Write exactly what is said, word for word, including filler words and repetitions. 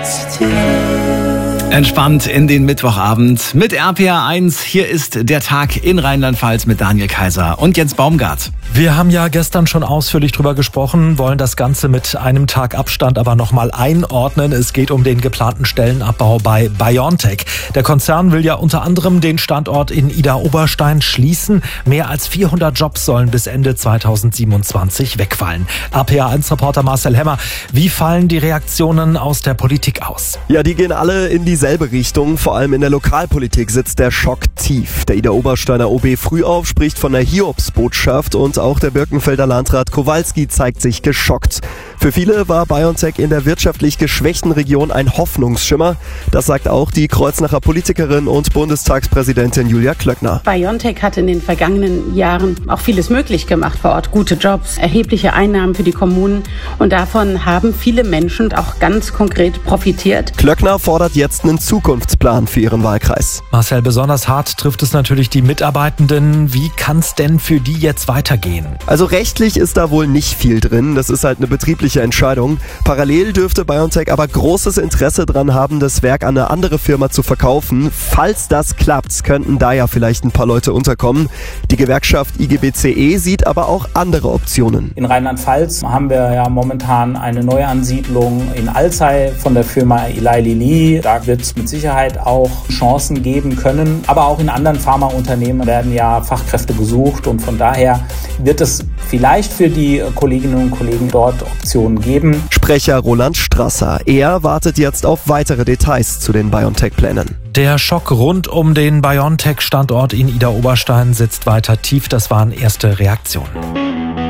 Entspannt in den Mittwochabend mit R P R eins. Hier ist der Tag in Rheinland-Pfalz mit Daniel Kaiser und Jens Baumgart. Wir haben ja gestern schon ausführlich drüber gesprochen, wollen das Ganze mit einem Tag Abstand aber nochmal einordnen. Es geht um den geplanten Stellenabbau bei BioNTech. Der Konzern will ja unter anderem den Standort in Idar-Oberstein schließen. Mehr als vierhundert Jobs sollen bis Ende zweitausendsiebenundzwanzig wegfallen. R P R eins Reporter Marcel Hemmer, wie fallen die Reaktionen aus der Politik aus? Ja, die gehen alle in dieselbe Richtung. Vor allem in der Lokalpolitik sitzt der Schock tief. Der Idar-Obersteiner O B Frühauf spricht von der Hiobsbotschaft und auch der Birkenfelder Landrat Kowalski zeigt sich geschockt. Für viele war BioNTech in der wirtschaftlich geschwächten Region ein Hoffnungsschimmer. Das sagt auch die Kreuznacher Politikerin und Bundestagspräsidentin Julia Klöckner. BioNTech hat in den vergangenen Jahren auch vieles möglich gemacht vor Ort. Gute Jobs, erhebliche Einnahmen für die Kommunen. Und davon haben viele Menschen auch ganz konkret profitiert. Klöckner fordert jetzt einen Zukunftsplan für ihren Wahlkreis. Marcel, besonders hart trifft es natürlich die Mitarbeitenden. Wie kann es denn für die jetzt weitergehen? Also rechtlich ist da wohl nicht viel drin. Das ist halt eine betriebliche Entscheidung. Parallel dürfte BioNTech aber großes Interesse dran haben, das Werk an eine andere Firma zu verkaufen. Falls das klappt, könnten da ja vielleicht ein paar Leute unterkommen. Die Gewerkschaft I G B C E sieht aber auch andere Optionen. In Rheinland-Pfalz haben wir ja momentan eine Neuansiedlung in Alzey von der Firma Eli Lilly. Da wird es mit Sicherheit auch Chancen geben können. Aber auch in anderen Pharmaunternehmen werden ja Fachkräfte gesucht und von daher wird es vielleicht für die Kolleginnen und Kollegen dort Optionen geben. Sprecher Roland Strasser. Er wartet jetzt auf weitere Details zu den BioNTech-Plänen. Der Schock rund um den BioNTech-Standort in Idar-Oberstein sitzt weiter tief. Das waren erste Reaktionen.